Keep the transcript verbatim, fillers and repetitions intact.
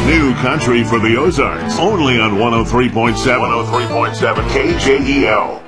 New country for the Ozarks. Only on one oh three point seven. one oh three point seven K J E L.